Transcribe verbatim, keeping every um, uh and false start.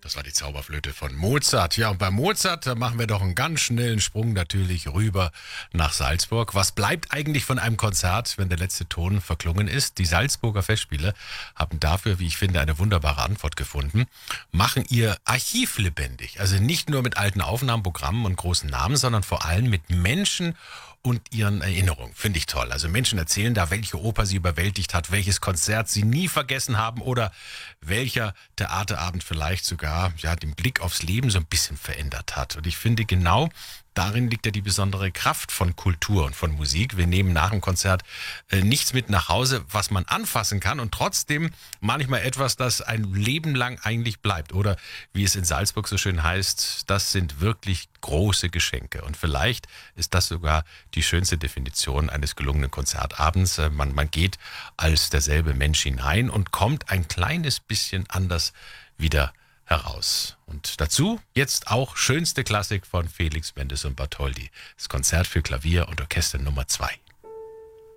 Das war die Zauberflöte von Mozart. Ja, und bei Mozart, da machen wir doch einen ganz schnellen Sprung natürlich rüber nach Salzburg. Was bleibt eigentlich von einem Konzert, wenn der letzte Ton verklungen ist? Die Salzburger Festspiele haben dafür, wie ich finde, eine wunderbare Antwort gefunden. Machen ihr Archiv lebendig. Also nicht nur mit alten Aufnahmen, Programmen und großen Namen, sondern vor allem mit Menschen und ihren Erinnerungen. Finde ich toll. Also Menschen erzählen da, welche Oper sie überwältigt hat, welches Konzert sie nie vergessen haben oder welcher Theaterabend vielleicht sogar ja, den Blick aufs Leben so ein bisschen verändert hat. Und ich finde, genau darin liegt ja die besondere Kraft von Kultur und von Musik. Wir nehmen nach dem Konzert äh, nichts mit nach Hause, was man anfassen kann und trotzdem manchmal etwas, das ein Leben lang eigentlich bleibt. Oder wie es in Salzburg so schön heißt, das sind wirklich große Geschenke. Und vielleicht ist das sogar die schönste Definition eines gelungenen Konzertabends. Äh, man, man geht als derselbe Mensch hinein und kommt ein kleines bisschen anders wieder heraus. Und dazu jetzt auch schönste Klassik von Felix Mendes und Bartholdy. Das Konzert für Klavier und Orchester Nummer zwei.